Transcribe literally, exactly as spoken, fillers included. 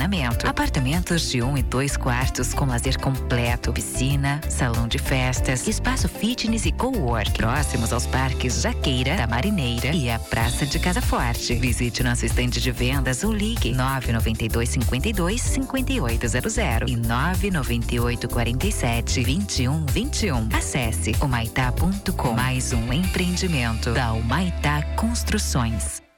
estacionamento. Apartamentos de um e dois quartos com lazer completo, piscina, salão de festas, espaço fitness e cowork. Próximos aos parques Jaqueira, da Marineira e a Praça de Casa Forte. Visite nosso estande de vendas ou ligue nove nove dois cinco dois cinco oito zero zero e nove nove oito quatro sete dois um dois um. Acesse humaitá ponto com. Mais um empreendimento da Humaitá Construções.